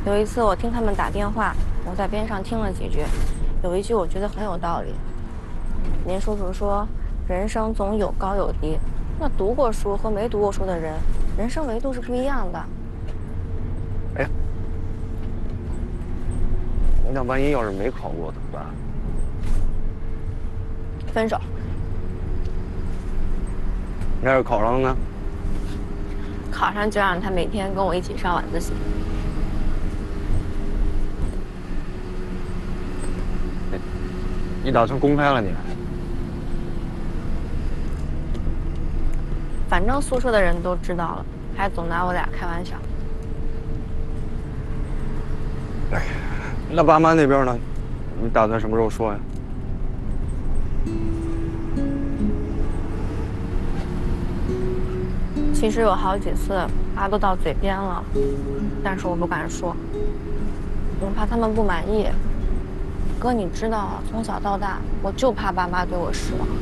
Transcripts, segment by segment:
有一次我听他们打电话，我在边上听了几句，有一句我觉得很有道理。林叔叔说，人生总有高有低，那读过书和没读过书的人，人生维度是不一样的。 哎，那万一要是没考过怎么办？ 分手。 要是考上了呢？ 考上就让他每天跟我一起上晚自习。 你打算公开了你？ 反正宿舍的人都知道了，还总拿我俩开玩笑。 哎，那爸妈那边呢？你打算什么时候说呀？ 其实有好几次话都到嘴边了，但是我不敢说，我怕他们不满意。哥，你知道，从小到大，我就怕爸妈对我失望。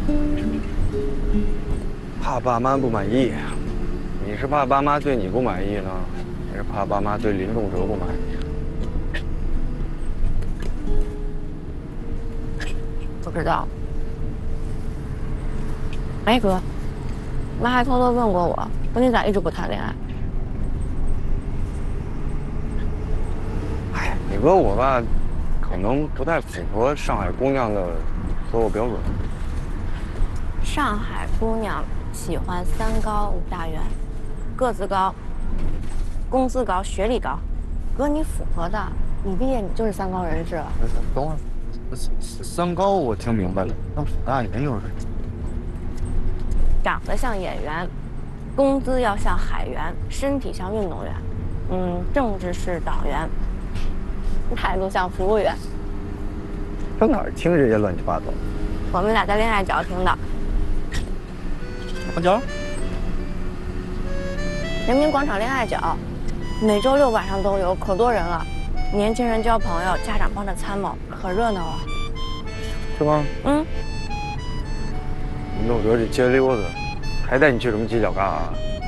怕爸妈不满意，你是怕爸妈对你不满意呢，还是怕爸妈对林仲哲不满意？ 不知道。哎，哥，妈还偷偷问过我，说你咋一直不谈恋爱？ 哎，你哥我吧，可能不太符合上海姑娘的择偶标准。 上海姑娘喜欢三高五大员，个子高，工资高，学历高。哥，你符合的，你毕业你就是三高人士了。 等会儿，三高我听明白了，那五大员又是？ 长得像演员，工资要像海员，身体像运动员，政治是党员，态度像服务员。 上哪儿听这些乱七八糟？ 我们俩在恋爱角听的。 什么角？ 人民广场恋爱角，每周六晚上都有，可多人了。年轻人交朋友，家长帮着参谋，可热闹了。 是吗？ 嗯， 弄得这街溜子，还带你去什么犄角旮旯？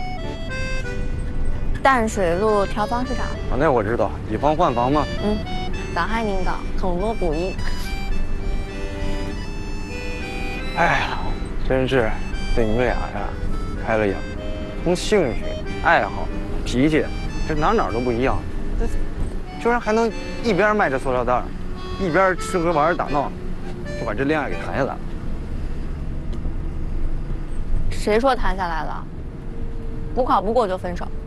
淡水路条坊市场。 啊，那我知道，以房换房嘛。 党害领导，统罗补一。 哎呀，真是对你们俩呀，开了眼，从兴趣、爱好、脾气，这哪哪都不一样。这居然还能一边卖着塑料袋，一边吃喝玩打闹，就把这恋爱给谈下来了。 谁说谈下来了？不考不过就分手。